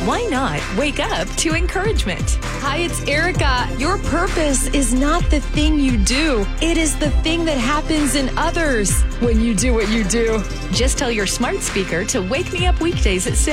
Why not wake up to encouragement? Hi, it's Erica. Your purpose is not the thing you do. It is the thing that happens in others when you do what you do. Just tell your smart speaker to wake me up weekdays at 6.